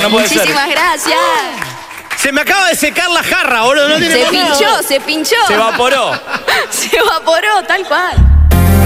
no puede ser. Muchísimas gracias. Se me acaba de secar la jarra, boludo. No tiene Se por qué. pinchó, se pinchó. Se evaporó. Se evaporó, tal cual.